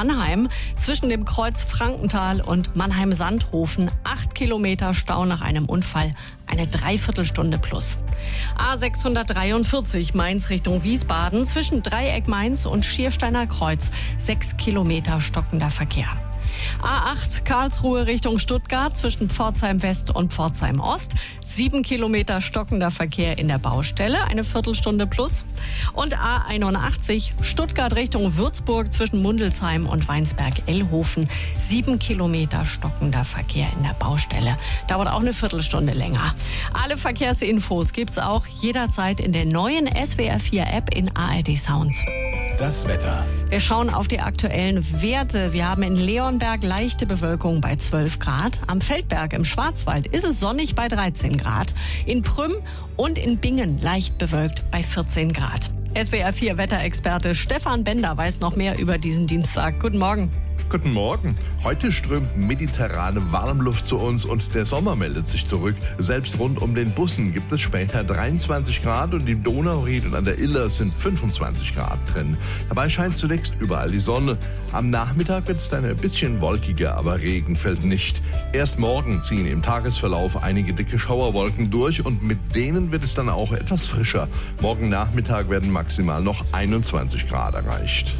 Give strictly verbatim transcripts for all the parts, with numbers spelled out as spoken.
Mannheim. Zwischen dem Kreuz Frankenthal und Mannheim-Sandhofen acht Kilometer Stau nach einem Unfall. Eine Dreiviertelstunde plus. A sechshundertdreiundvierzig Mainz Richtung Wiesbaden. Zwischen Dreieck Mainz und Schiersteiner Kreuz sechs Kilometer stockender Verkehr. A acht Karlsruhe Richtung Stuttgart zwischen Pforzheim West und Pforzheim Ost. Sieben Kilometer stockender Verkehr in der Baustelle, eine Viertelstunde plus. Und A einundachtzig Stuttgart Richtung Würzburg zwischen Mundelsheim und Weinsberg-Ellhofen. Sieben Kilometer stockender Verkehr in der Baustelle. Dauert auch eine Viertelstunde länger. Alle Verkehrsinfos gibt's auch jederzeit in der neuen S W R vier App in A R D Sound. Das Wetter. Wir schauen auf die aktuellen Werte. Wir haben in Leonberg leichte Bewölkung bei zwölf Grad. Am Feldberg im Schwarzwald ist es sonnig bei dreizehn Grad. In Prüm und in Bingen leicht bewölkt bei vierzehn Grad. S W R vier Wetterexperte Stefan Bender weiß noch mehr über diesen Dienstag. Guten Morgen. Guten Morgen. Heute strömt mediterrane Warmluft zu uns und der Sommer meldet sich zurück. Selbst rund um den Bussen gibt es später dreiundzwanzig Grad und im Donauried und an der Iller sind fünfundzwanzig Grad drin. Dabei scheint zunächst überall die Sonne. Am Nachmittag wird es dann ein bisschen wolkiger, aber Regen fällt nicht. Erst morgen ziehen im Tagesverlauf einige dicke Schauerwolken durch und mit denen wird es dann auch etwas frischer. Morgen Nachmittag werden maximal noch einundzwanzig Grad erreicht.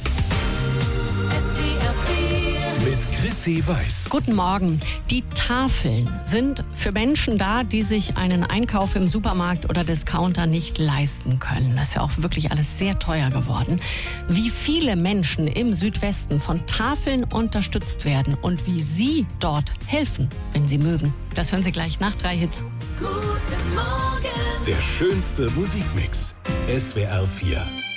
Mit Chrissy Weiß. Guten Morgen. Die Tafeln sind für Menschen da, die sich einen Einkauf im Supermarkt oder Discounter nicht leisten können. Das ist ja auch wirklich alles sehr teuer geworden. Wie viele Menschen im Südwesten von Tafeln unterstützt werden und wie Sie dort helfen, wenn Sie mögen. Das hören Sie gleich nach drei Hits. Guten Morgen. Der schönste Musikmix. S W R vier.